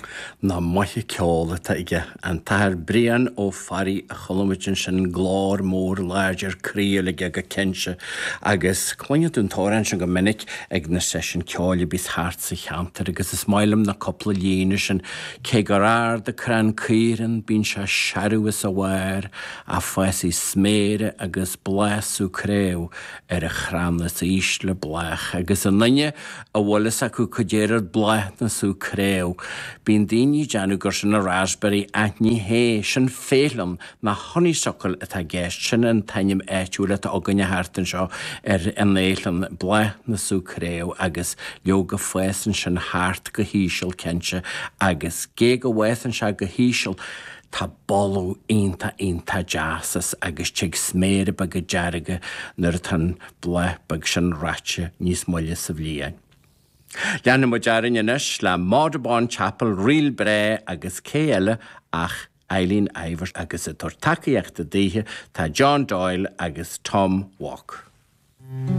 na maithe ceála ige an tair brian ó farí a cholomitin sin glár mór láidir críola ag a cense agus cloinead an tóran sin go minic ag na session ceála bís háart sa cheantar agus is mailim na coppla líine sin cé gur air de cran círan bín se searúas a bhair a fuasí smére agus blasú créw a chranna sa ísle blach agus a nunne a bhlas acu codéad blach na sú créw bín daoine deanú gur sin na raspberry aithní hé sin félam na honeysuckle atá gceist sin an tainnim éitiúla a aganne háartan seo an élan blach na sú créw agus leoga fuesan sin háart go híisiil kense agus gé go bhhaithan se go híisiil tá bolú einta jaasas agus teag smére bag go dearige nuair tan blach bag sin ráite níos moille sa bhliain. Leanna mo dearan inis le Mádabán Chapel riil bre agus céile ach Eileen Ivers agus a tortacaíochta daoithe tá John Doyle agus Tom Walk.